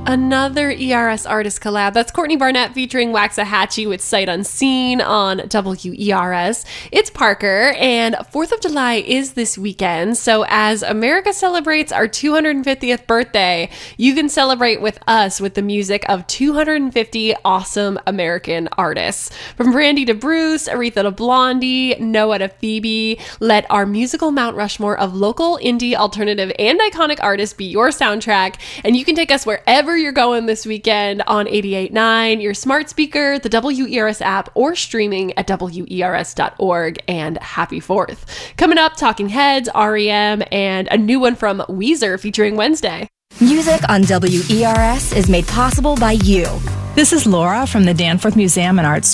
Another ERS artist collab. That's Courtney Barnett featuring Waxahachie with Sight Unseen on WERS. It's Parker, and 4th of July is this weekend. So as America celebrates our 250th birthday, you can celebrate with us with the music of 250 awesome American artists. From Brandy to Bruce, Aretha to Blondie, Noah to Phoebe, let our musical Mount Rushmore of local, indie, alternative, and iconic artists be your soundtrack, and you can take us wherever you're going this weekend on 88.9, your smart speaker, the WERS app, or streaming at WERS.org. And happy 4th. Coming up, Talking Heads, REM, and a new one from Weezer featuring Wednesday. Music on WERS is made possible by you. This is Laura from the Danforth Museum and Arts